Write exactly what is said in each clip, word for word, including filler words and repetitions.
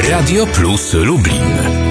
Radio Plus Lublin.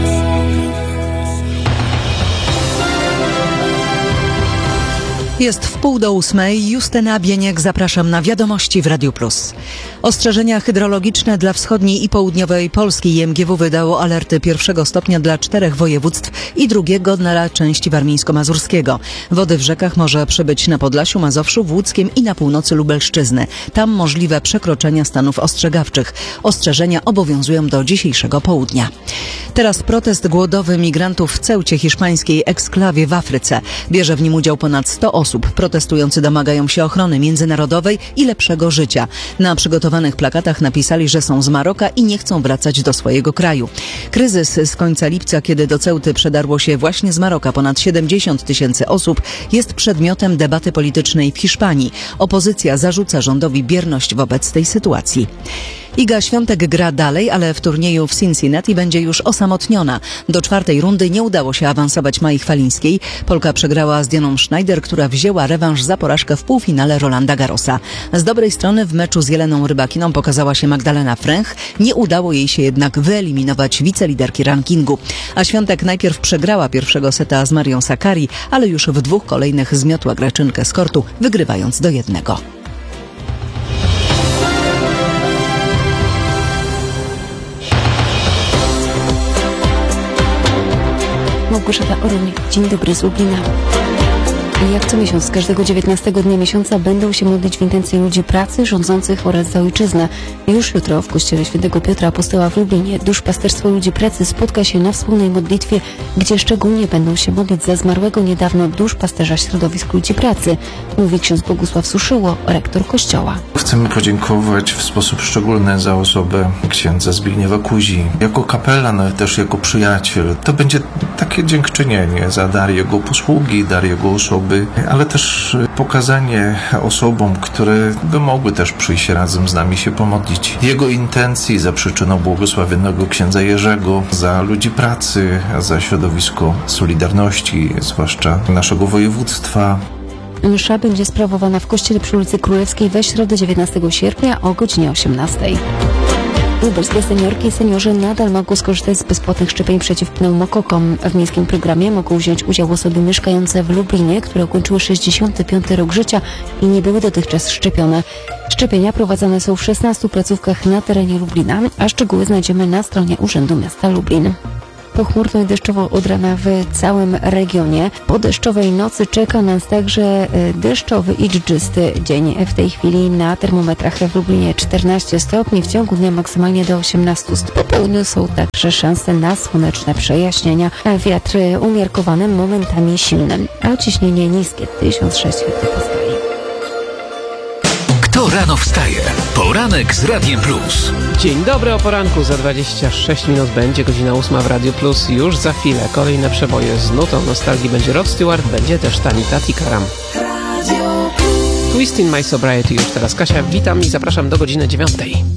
Jest w pół do ósmej. Justyna Bieniek, zapraszam na wiadomości w Radiu Plus. Ostrzeżenia hydrologiczne dla wschodniej i południowej Polski. I M G W wydało alerty pierwszego stopnia dla czterech województw i drugiego dla części warmińsko-mazurskiego. Wody w rzekach może przybyć na Podlasiu, Mazowszu, w Łódzkiem i na północy Lubelszczyzny. Tam możliwe przekroczenia stanów ostrzegawczych. Ostrzeżenia obowiązują do dzisiejszego południa. Teraz protest głodowy migrantów w Ceucie, hiszpańskiej eksklawie w Afryce. Bierze w nim udział ponad sto osób. Protestujący domagają się ochrony międzynarodowej i lepszego życia. Na przygotowanych plakatach napisali, że są z Maroka i nie chcą wracać do swojego kraju. Kryzys z końca lipca, kiedy do Ceuty przedarło się właśnie z Maroka ponad siedemdziesiąt tysięcy osób, jest przedmiotem debaty politycznej w Hiszpanii. Opozycja zarzuca rządowi bierność wobec tej sytuacji. Iga Świątek gra dalej, ale w turnieju w Cincinnati będzie już osamotniona. Do czwartej rundy nie udało się awansować Mai Chwalińskiej. Polka przegrała z Dianą Schneider, która wzięła rewanż za porażkę w półfinale Rolanda Garrosa. Z dobrej strony w meczu z Jeleną Rybakiną pokazała się Magdalena Fręch. Nie udało jej się jednak wyeliminować wiceliderki rankingu. A Świątek najpierw przegrała pierwszego seta z Marią Sakkari, ale już w dwóch kolejnych zmiotła Greczynkę z kortu, wygrywając do jednego. Małgorzata Oronek. Dzień dobry z Lublina. Jak co miesiąc, każdego dziewiętnastego dnia miesiąca będą się modlić w intencji ludzi pracy, rządzących oraz za ojczyznę. Już jutro w kościele Świętego Piotra Apostoła w Lublinie duszpasterstwo ludzi pracy spotka się na wspólnej modlitwie, gdzie szczególnie będą się modlić za zmarłego niedawno duszpasterza środowisk ludzi pracy, mówi ksiądz Bogusław Suszyło, rektor kościoła. Chcemy podziękować w sposób szczególny za osobę księdza Zbigniewa Kuzi. Jako kapelan, ale też jako przyjaciel. To będzie takie dziękczynienie za dar jego posługi, dar jego osoby, ale też pokazanie osobom, które by mogły też przyjść razem z nami się pomodlić. Jego intencji za przyczyną błogosławionego księdza Jerzego, za ludzi pracy, za środowisko Solidarności, zwłaszcza naszego województwa. Msza będzie sprawowana w kościele przy ulicy Królewskiej we środę dziewiętnastego sierpnia o godzinie osiemnastej. Lubelskie seniorki i seniorzy nadal mogą skorzystać z bezpłatnych szczepień przeciw pneumokokom. W miejskim programie mogą wziąć udział osoby mieszkające w Lublinie, które ukończyły sześćdziesiąty piąty rok życia i nie były dotychczas szczepione. Szczepienia prowadzone są w szesnastu placówkach na terenie Lublina, a szczegóły znajdziemy na stronie Urzędu Miasta Lublin. Pochmurno i deszczowo od rana w całym regionie. Po deszczowej nocy czeka nas także deszczowy i dżdżysty dzień. W tej chwili na termometrach w Lublinie czternaście stopni, w ciągu dnia maksymalnie do osiemnastu. Po południu są także szanse na słoneczne przejaśnienia. Wiatr umiarkowany, momentami silny, a ciśnienie niskie tysiąc sześć hektopaskali. Kto rano wstaje? Poranek z Radiem Plus. Dzień dobry, o poranku za dwadzieścia sześć minut będzie godzina ósma w Radiu Plus. Już za chwilę kolejne przeboje z nutą nostalgii. Będzie Rod Stewart, będzie też Tanita Tikaram. Twist in My Sobriety już teraz. Kasia, witam i zapraszam do godziny dziewiątej.